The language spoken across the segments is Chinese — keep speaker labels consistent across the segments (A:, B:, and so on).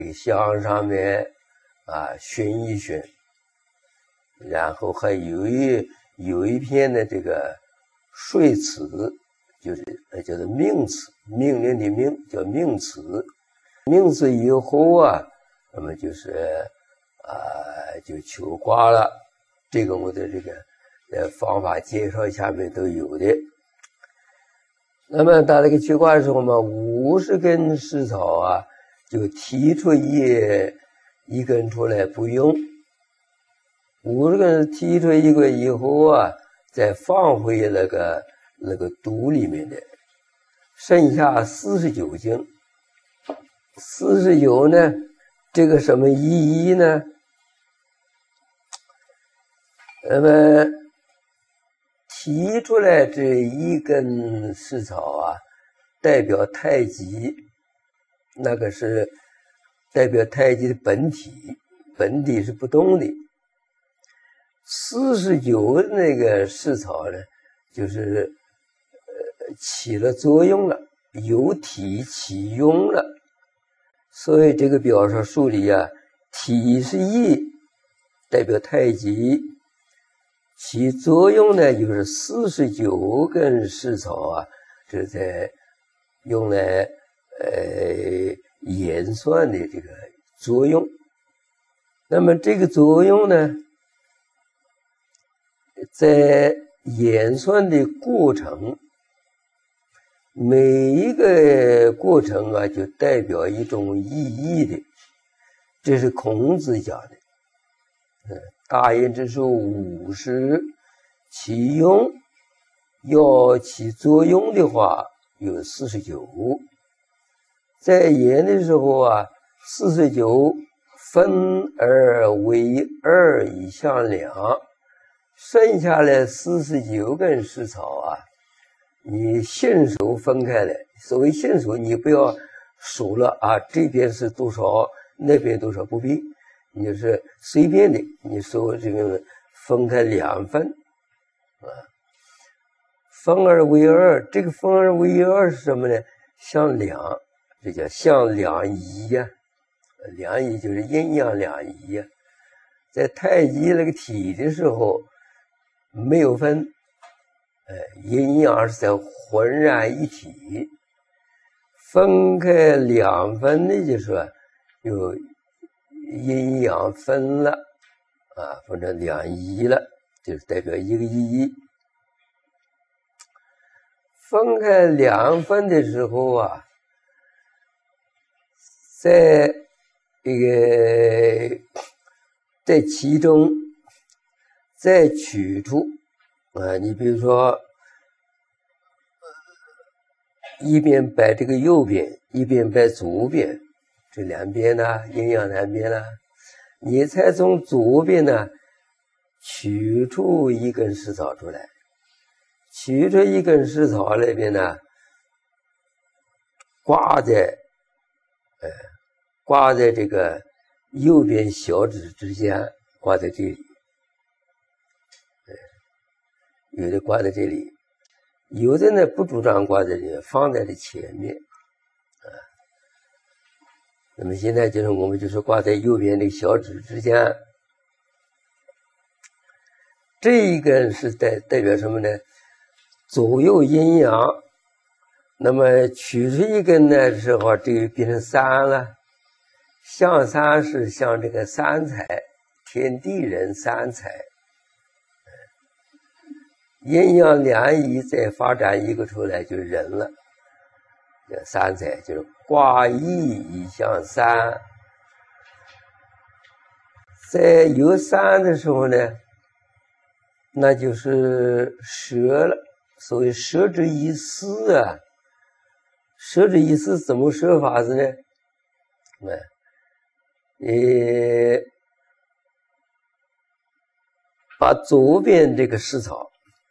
A: 香上面熏一熏，然后还有一片的这个睡瓷，就是叫做命瓷，命令的命叫命瓷。命瓷以后那么就是就求卦了。这个我的这个方法介绍下面都有的。那么打这个求卦的时候嘛，50根石草就提出一根出来不用，50根提出一个以后再放回那个肚里面的，剩下49斤。49呢，这个什么意义呢？那么提出来这一根石草代表太极，那个是代表太极的本体，本体是不动的。49那个石草呢，就是起了作用了，有体起用了。所以这个表上数里体是意，代表太极，起作用呢就是49根石草这在用来演算的这个作用。那么这个作用呢，在演算的过程，每一个过程就代表一种意义的，这是孔子讲的。大言之数50，其用要起作用的话有49。在言的时候49分而为2以相两，剩下来49根石草你信手分开来。所谓信手，你不要数了这边是多少，那边多少，不必，你就是随便的，你数这个分开2份分而为2。这个分而为2是什么呢？相两，这叫相两仪两仪就是阴阳两仪在太极那个体的时候没有分，阴阳是在浑然一体。分开2分的就是说有阴阳分了分成两仪了，就是代表一个意义。分开2分的时候在这个在其中再取出你比如说一边摆这个右边，一边摆左边，这2边阴阳2边你才从左边取出一根石草出来，取出一根石草那边挂在这个右边小指之间，挂在这里，有的挂在这里，有的呢不主张挂在这里，放在这前面那么现在就是我们就是挂在右边的小指之间。这一根是代表什么呢？左右阴阳。那么取出一根的时候，这个变成3了。象3是像这个三才，天地人三才。阴阳两仪再发展一个出来就是人了，这三才就是卦意以象3。在有3的时候呢，那就是舍了。所谓舍之以思舍之以思怎么舍法子呢？把左边这个石草，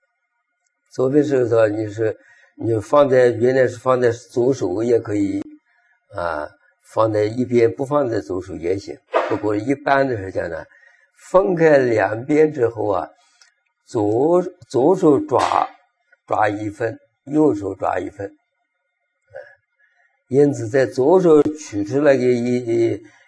A: 你放在原来是放在左手也可以放在一边，不放在左手也行。不过一般的是讲呢，分开2边之后左手抓一份，右手抓一份。因此在左手取出来